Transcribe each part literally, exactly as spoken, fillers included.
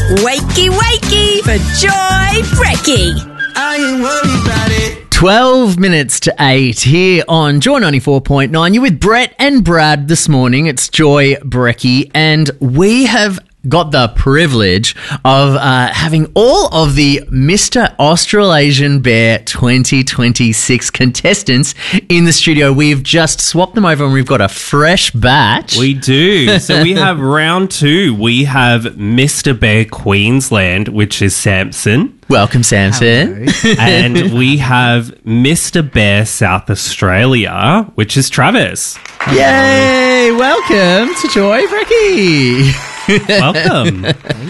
Wakey, wakey for Joy Brecky. I ain't worried about it. twelve minutes to eight here on Joy ninety-four point nine. You're with Brett and Brad this morning. It's Joy Brecky, and we have got the privilege of uh, having all of the Mister Australasian Bear twenty twenty-six contestants in the studio. We've just swapped them over and we've got a fresh batch. We do. So we have round two. We have Mister Bear Queensland, which is Samson. Welcome, Samson. And we have Mister Bear South Australia, which is Travis. Yay! Welcome to Joy Brecky. Welcome.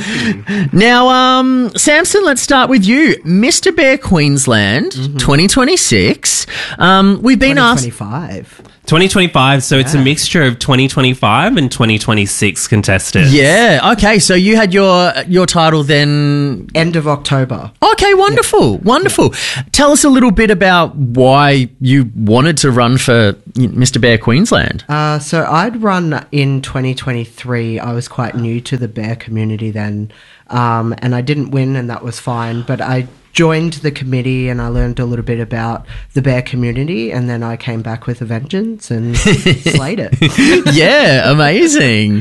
Now, um, Samson, let's start with you. Mister Bear Queensland mm-hmm. twenty twenty-six. Um, we've been asked... twenty twenty-five. twenty twenty-five, so yeah. It's a mixture of twenty twenty-five and twenty twenty-six contestants. Yeah, okay, so you had your your title then... End of October. Okay, wonderful, yep. wonderful. Yep. Tell us a little bit about why you wanted to run for Mister Bear Queensland. Uh, so I'd run in twenty twenty-three. I was quite new to the bear community then, um, and I didn't win, and that was fine, but I joined the committee and I learned a little bit about the bear community, and then I came back with a vengeance and slayed it. Yeah, amazing.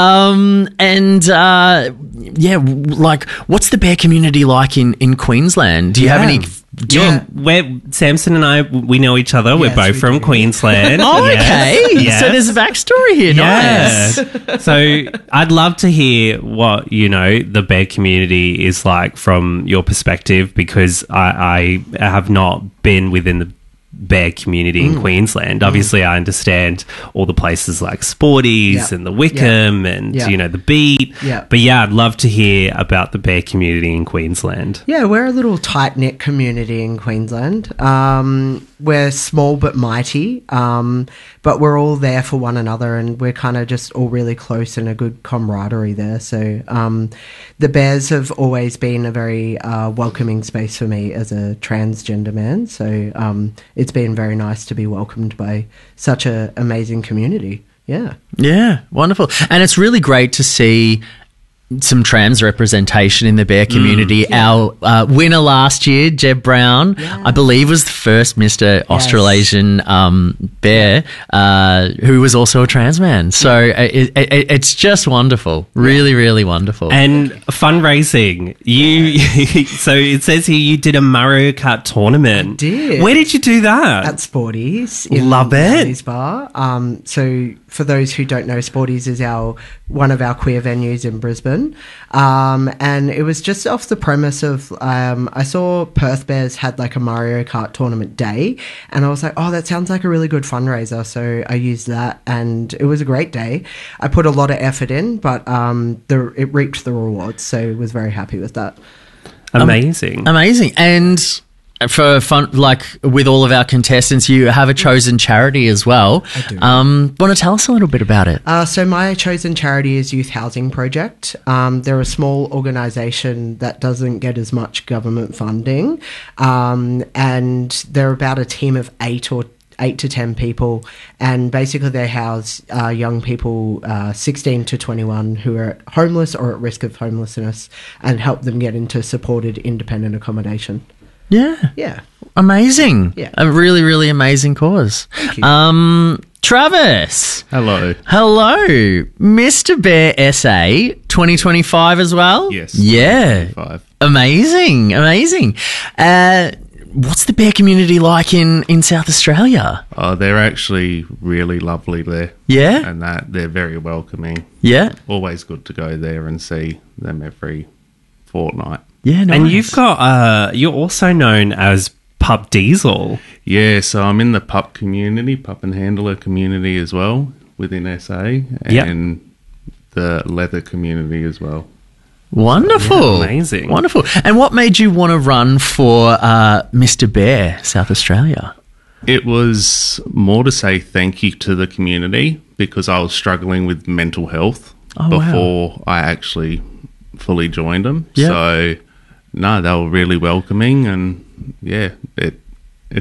Um, and uh, yeah, like, what's the bear community like in, in Queensland? Do you yeah. have any... Do yeah, you, we're, Samson and I, we know each other. Yes, we're both we from do. Queensland. Oh, okay. Yes. Yes. So there's a backstory here. Yeah. Nice. So I'd love to hear what, you know, the bear community is like from your perspective, because I, I have not been within the bear community in mm. Queensland. Obviously, mm. I understand all the places like Sporties yeah. and the Wickham yeah. and, yeah. you know, the Beat. Yeah. But yeah, I'd love to hear about the bear community in Queensland. Yeah, we're a little tight-knit community in Queensland. Um, we're small but mighty, um, but we're all there for one another, and we're kind of just all really close and a good camaraderie there. So um, the Bears have always been a very uh, welcoming space for me as a transgender man. So um, it's been very nice to be welcomed by such an amazing community. Yeah. Yeah, wonderful. And it's really great to see some trans representation in the bear community. Mm, yeah. Our uh, winner last year, Jeb Brown, yeah. I believe was the first Mister Yes. Australasian um, bear uh, who was also a trans man. So yeah. it, it, it's just wonderful. Really, yeah. really wonderful. And fundraising. You So it says here you did a Mario Kart tournament. I did. Where did you do that? At Sporties. In Love it. Bar. Um, so for those who don't know, Sporties is our one of our queer venues in Brisbane. Um, and it was just off the premise of, um, I saw Perth Bears had like a Mario Kart tournament day, and I was like, oh, that sounds like a really good fundraiser. So I used that, and it was a great day. I put a lot of effort in, but um, the, it reaped the rewards. So was very happy with that. Amazing. Um, amazing. And for fun, like with all of our contestants, you have a chosen charity as well. I do. Um, want to tell us a little bit about it? Uh, so my chosen charity is Youth Housing Project. Um, they're a small organisation that doesn't get as much government funding, um, and they're about a team of eight or eight to ten people, and basically they house uh, young people uh, sixteen to twenty-one who are homeless or at risk of homelessness, and help them get into supported independent accommodation. Yeah. Yeah. Amazing. Yeah. A really, really amazing cause. Thank you. Um, Travis. Hello. Hello. Mister Bear S A twenty twenty-five as well? Yes. Yeah. twenty twenty-five. Amazing. Amazing. Uh, what's the bear community like in, in South Australia? Oh, they're actually really lovely there. Yeah? And that they're very welcoming. Yeah. Always good to go there and see them every fortnight. Yeah, nice. And you've got, uh, you're also known as Pup Diesel. Yeah, so I'm in the pup community, pup and handler community as well within S A, and yep. the leather community as well. Wonderful. Yeah, amazing. Wonderful. And what made you want to run for uh, Mister Bear South Australia? It was more to say thank you to the community, because I was struggling with mental health oh, before wow. I actually fully joined them. Yep. So, no, they were really welcoming, and yeah, it it's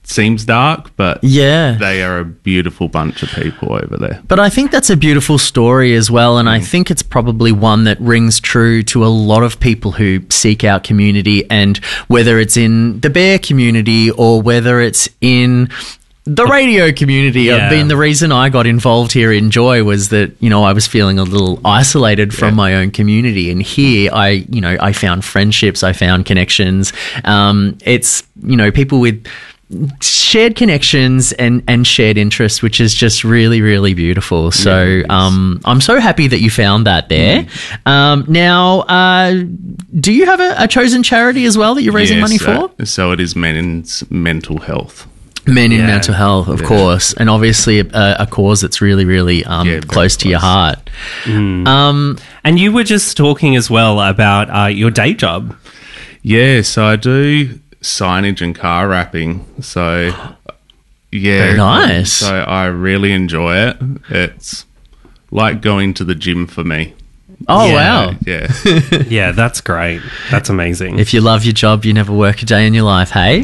seems dark, but Yeah. they are a beautiful bunch of people over there. But I think that's a beautiful story as well, and I think it's probably one that rings true to a lot of people who seek out community, and whether it's in the bear community or whether it's in the radio community. Yeah. I mean, the reason I got involved here in Joy was that, you know, I was feeling a little isolated from Yeah. my own community, and here I, you know, I found friendships, I found connections. Um, it's, you know, people with shared connections and, and shared interests, which is just really, really beautiful. So Yeah, it is. um, I'm so happy that you found that there. Um, now, uh, do you have a, a chosen charity as well that you're raising money Yes, for? uh, so it is men's mental health. Men in Yeah. mental health, of Yeah. course, and obviously a, a cause that's really, really um, Yeah, very close to your close. heart. Um, And you were just talking as well about uh, your day job. Yeah, so I do signage and car wrapping. So yeah, Very nice. So I really enjoy it. It's like going to the gym for me. oh, Yeah. wow. Yeah. Yeah, that's great. That's amazing. If you love your job, you never work a day in your life, hey?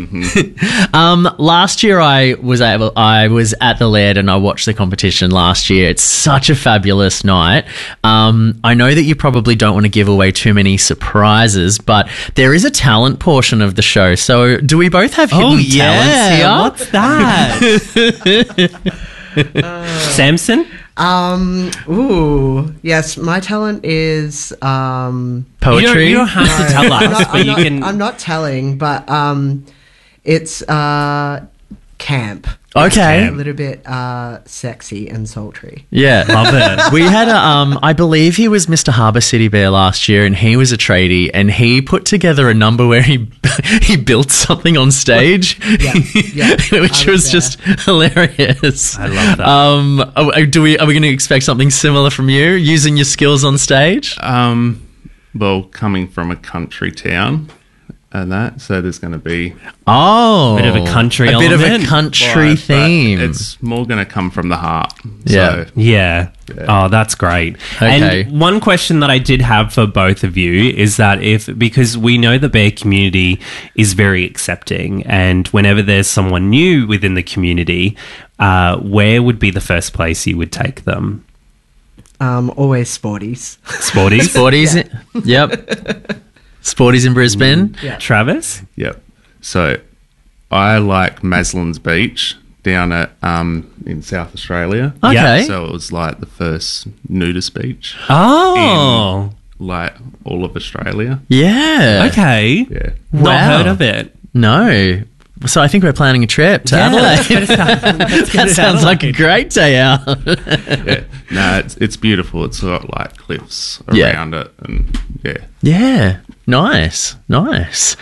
um, last year I was able, I was at the Laird and I watched the competition last year. It's such a fabulous night. Um, I know that you probably don't want to give away too many surprises, but there is a talent portion of the show. So do we both have hidden oh talents yeah, here? what's that? Samson? Um, ooh, yes, my talent is um, You don't, Poetry? you don't have to tell us, I'm not, but I'm you not- can. I'm not telling, but um, it's uh, camp. Okay. A little bit uh, sexy and sultry. Yeah. Love it. We had a, um, I believe he was Mister Harbour City Bear last year, and he was a tradie, and he put together a number where he he built something on stage, Yeah, yeah, which I was was just hilarious. I love that. Um, are- do we are we going to expect something similar from you using your skills on stage? Um, well, coming from a country town and that, so there's going to be Oh, Bit of a country a bit of a element. country but theme. It's more going to come from the heart. Yeah. So, Yeah. Oh, that's great. Okay. And one question that I did have for both of you is that if, because we know the bear community is very accepting, and whenever there's someone new within the community, uh, where would be the first place you would take them? Um, always sporties. Sporties? Sporties, yep. Sporties in Brisbane. Yeah. Travis? yep. So I like Maslin's Beach down at um in South Australia. Okay. So it was like the first nudist beach, Oh, like all of Australia. Yeah. okay. Yeah. Not Wow. heard of it. No. So I think we're planning a trip to Adelaide. That sounds like a great day out. Yeah. No, it's it's beautiful. It's got like cliffs Yeah. around it, and yeah. Yeah. Nice. Nice.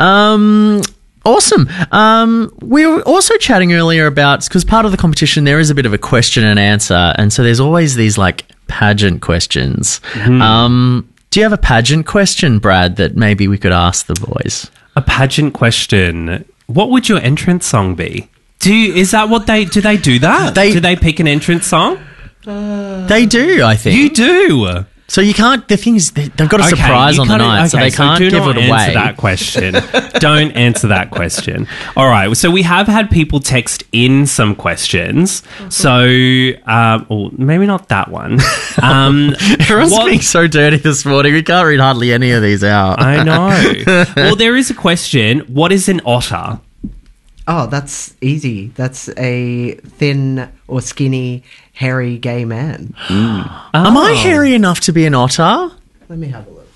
Um, awesome. Um, we were also chatting earlier about, because part of the competition there is a bit of a question and answer, and so there's always these like pageant questions. Um, do you have a pageant question, Brad, that maybe we could ask the boys? A pageant question. What would your entrance song be? Do you, is that what they do? They do that? They- do they pick an entrance song? They do, I think. You do. So you can't. The thing is, they- they've got a Okay, surprise you on the can't- night, so okay, they can't do give not it away. Answer that question. Don't answer that question. All right. So we have had people text in some questions. So, um, or maybe not that one. Um, Everyone's what- being so dirty this morning. We can't read hardly any of these out. I know. Well, there is a question. What is an otter? Oh, that's easy. That's a thin or skinny, hairy gay man. Am Oh. I hairy enough to be an otter? Let me have a look.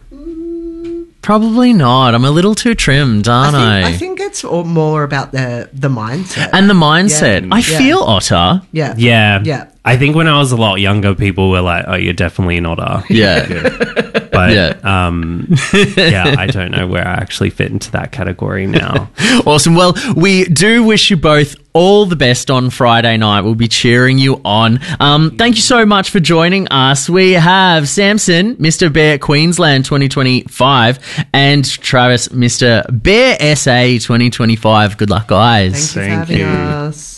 Probably not. I'm a little too trimmed, aren't I? I think, I think it's all more about the the mindset. and the mindset. Yeah. I Yeah. feel otter. yeah, Yeah. yeah. I think when I was a lot younger, people were like, oh, you're definitely an otter. Yeah. But Yeah. um, yeah, I don't know where I actually fit into that category now. Awesome. Well, we do wish you both all the best on Friday night. We'll be cheering you on. Um, thank you so much for joining us. We have Samson, Mister Bear Queensland twenty twenty-five, and Travis, Mister Bear S A twenty twenty-five. Good luck, guys. Thank you Thank for having you. us.